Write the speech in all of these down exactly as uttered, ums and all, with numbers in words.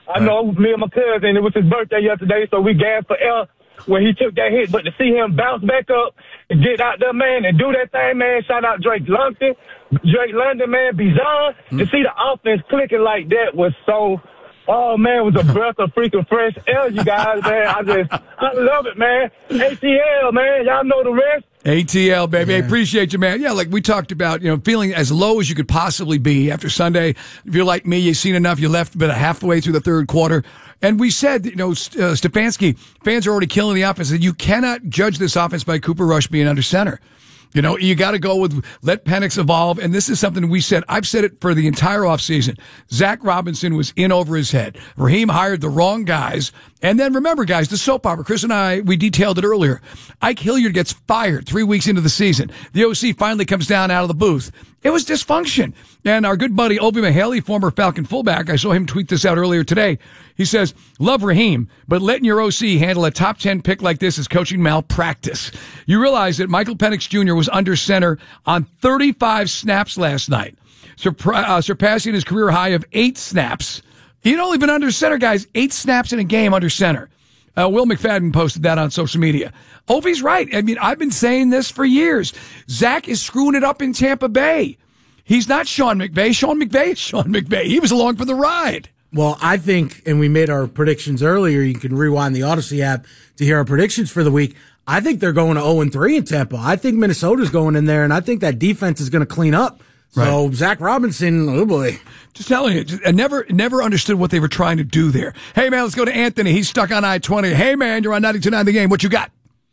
I know me and my cousin, it was his birthday yesterday, so we gassed for air when he took that hit. But to see him bounce back up and get out there, man, and do that thing, man, shout out Drake London, Drake London, man, Bijan. Mm. To see the offense clicking like that was so, oh, man, it was a breath of freaking fresh air, you guys, man. I just, I love it, man. A T L, man, y'all know the rest. A T L, baby. Yeah. I appreciate you, man. Yeah, like we talked about, you know, feeling as low as you could possibly be after Sunday. If you're like me, you've seen enough. You left about halfway through the third quarter. And we said, you know, uh, Stefanski, fans are already killing the offense. And you cannot judge this offense by Cooper Rush being under center. You know, you got to go with let Penix evolve. And this is something we said. I've said it for the entire offseason. Zach Robinson was in over his head. Raheem hired the wrong guys. And then remember, guys, the soap opera. Chris and I, we detailed it earlier. Ike Hilliard gets fired three weeks into the season. The O C finally comes down out of the booth. It was dysfunction. And our good buddy, Obi Mahaley, former Falcon fullback, I saw him tweet this out earlier today. He says, love Raheem, but letting your O C handle a top ten pick like this is coaching malpractice. You realize that Michael Penix Junior was under center on thirty-five snaps last night, surpri- uh, surpassing his career high of eight snaps. He'd only been under center, guys, eight snaps in a game under center. Uh, Will McFadden posted that on social media. Ovi's right. I mean, I've been saying this for years. Zach is screwing it up in Tampa Bay. He's not Sean McVay. Sean McVay is Sean McVay. He was along for the ride. Well, I think, and we made our predictions earlier, you can rewind the Odyssey app to hear our predictions for the week. I think they're going to oh and three in Tampa. I think Minnesota's going in there, and I think that defense is going to clean up. So, right. Zach Robinson, oh boy. Just telling you, just, I never never understood what they were trying to do there. Hey, man, let's go to Anthony. He's stuck on I twenty. Hey, man, you're on ninety-two point nine The Game. What you got?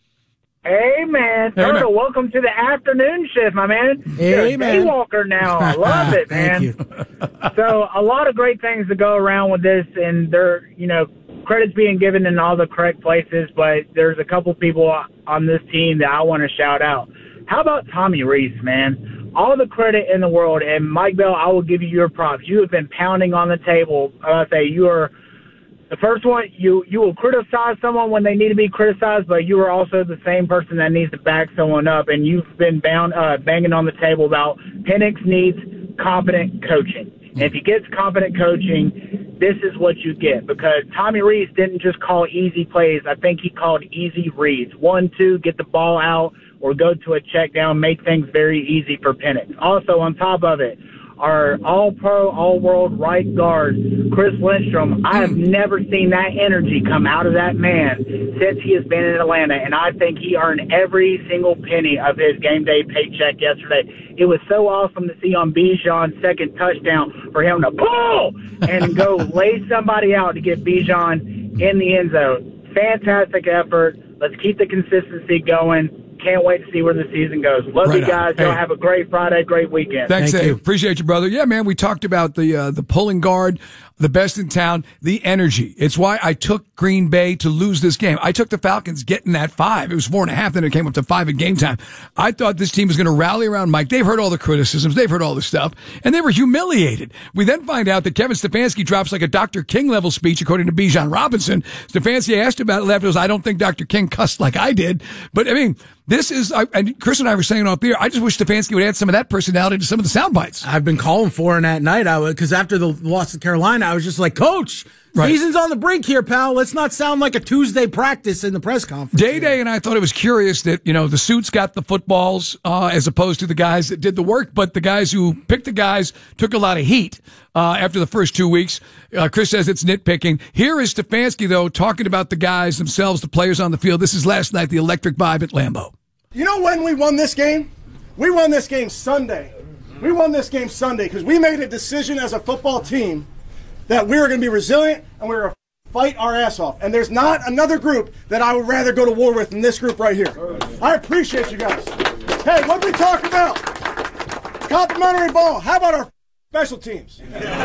Hey, man. Hey, Turtle, man. welcome to the afternoon shift, my man. Hey, You're a man. daywalker now. I love it, man. Thank you. So, a lot of great things to go around with this, and there, you know, credit's being given in all the correct places, but there's a couple people on this team that I want to shout out. How about Tommy Reese, man? All the credit in the world, and Mike Bell, I will give you your props. You have been pounding on the table. I say you are the first one. You you will criticize someone when they need to be criticized, but you are also the same person that needs to back someone up. And you've been bound uh, banging on the table about Penix needs competent coaching. And if he gets competent coaching, this is what you get. Because Tommy Reese didn't just call easy plays. I think he called easy reads. One, two, get the ball out, or go to a check down, make things very easy for Penix. Also, on top of it, our all-pro, all-world right guard, Chris Lindstrom, I have never seen that energy come out of that man since he has been in Atlanta, and I think he earned every single penny of his game day paycheck yesterday. It was so awesome to see on Bijan's second touchdown for him to pull and go lay somebody out to get Bijan in the end zone. Fantastic effort. Let's keep the consistency going. Can't wait to see where the season goes. Love right you guys. Y'all hey. have a great Friday, great weekend. Thanks, Thank Dave. you. Appreciate you, brother. Yeah, man, we talked about the uh, the pulling guard, the best in town, the energy. It's why I took Green Bay to lose this game. I took the Falcons getting that five. It was four and a half, then it came up to five at game time. I thought this team was going to rally around Mike. They've heard all the criticisms. They've heard all the stuff, and they were humiliated. We then find out that Kevin Stefanski drops like a Doctor King level speech, according to Bijan Robinson. Stefanski asked about it left. It was, I don't think Doctor King cussed like I did, but I mean, this is, I, and Chris and I were saying off the air, I just wish Stefanski would add some of that personality to some of the sound bites. I've been calling for him at night. I would, because after the loss to Carolina, I was just like, Coach, right. Season's on the brink here, pal. Let's not sound like a Tuesday practice in the press conference. Day Day and I thought it was curious that, you know, the suits got the footballs uh, as opposed to the guys that did the work, but the guys who picked the guys took a lot of heat uh, after the first two weeks. Uh, Chris says it's nitpicking. Here is Stefanski, though, talking about the guys themselves, the players on the field. This is last night, the electric vibe at Lambeau. You know when we won this game? We won this game Sunday. We won this game Sunday because we made a decision as a football team that we were going to be resilient and we were going to fight our ass off. And there's not another group that I would rather go to war with than this group right here. I appreciate you guys. Hey, what did we talk about? Complimentary ball. How about our special teams?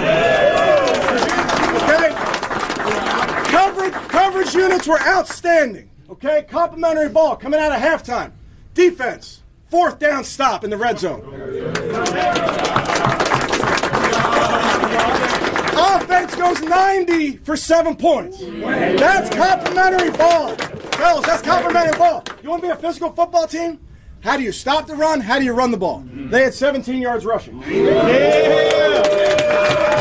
Okay? Coverage, coverage units were outstanding. Okay? Complimentary ball coming out of halftime. Defense, fourth down stop in the red zone. Offense goes ninety for seven points. That's complimentary ball. Fellas, that's complimentary ball. You want to be a physical football team? How do you stop the run? How do you run the ball? They had seventeen yards rushing. Yeah.